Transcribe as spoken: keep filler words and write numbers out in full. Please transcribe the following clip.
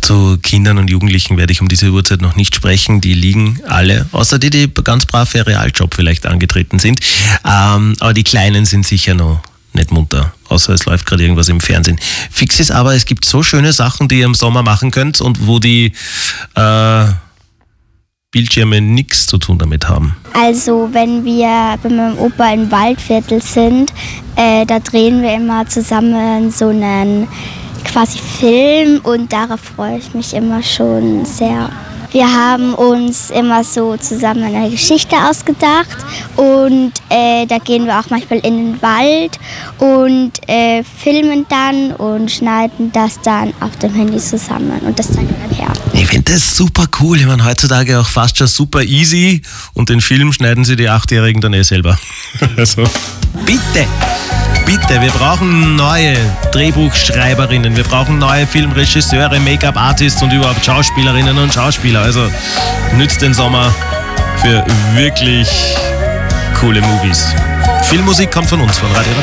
zu Kindern und Jugendlichen werde ich um diese Uhrzeit noch nicht sprechen. Die liegen alle, außer die, die ganz brav für Realjob vielleicht angetreten sind. Ähm, aber die Kleinen sind sicher noch nicht munter, außer es läuft gerade irgendwas im Fernsehen. Fix ist aber, es gibt so schöne Sachen, die ihr im Sommer machen könnt und wo die äh, Bildschirme nichts zu tun damit haben. Also wenn wir bei meinem Opa im Waldviertel sind, äh, da drehen wir immer zusammen so einen quasi Film und darauf freue ich mich immer schon sehr. Wir haben uns immer so zusammen eine Geschichte ausgedacht und äh, da gehen wir auch manchmal in den Wald und äh, filmen dann und schneiden das dann auf dem Handy zusammen und das zeigen wir dann her. Ich finde das super cool. Ich meine, heutzutage auch fast schon super easy und den Film schneiden sie die Achtjährigen dann eh selber. Also, bitte! Bitte, wir brauchen neue Drehbuchschreiberinnen, wir brauchen neue Filmregisseure, Make-up-Artists und überhaupt Schauspielerinnen und Schauspieler. Also nützt den Sommer für wirklich coole Movies. Filmmusik kommt von uns, von Radio